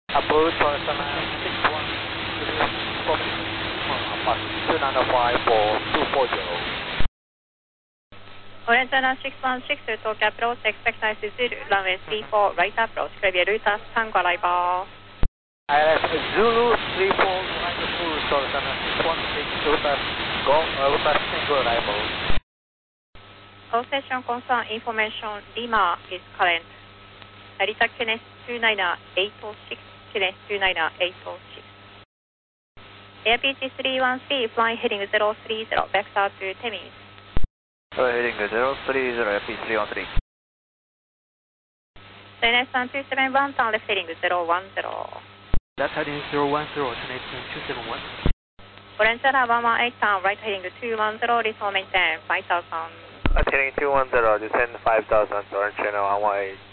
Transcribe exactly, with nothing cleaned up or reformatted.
Approach person six one two nine five four two four zero. Orange Runner six one six, Tokyo approach, expect nice Zulu, runway three four, right approach, Clear Ruta, Tango arrival. I have Zulu three four, right approach, person six one six, Ruta, go, Ruta, Tango arrival. All station concern information, Lima is current. Narita Kenneth two nine eight zero six, Kenneth two nine eight zero six. Air P T three one three, flying heading zero three zero, vector to Temis. Flight heading zero three zero, Air P T three one three. N S one two seven one, turn left heading zero one zero. Left heading zero one zero, turn eight two seven one. Orange Runner one one eight, turn right heading two one zero, resume maintain five thousand. Right heading two one zero, descend five thousand, Orange Runner one one eight.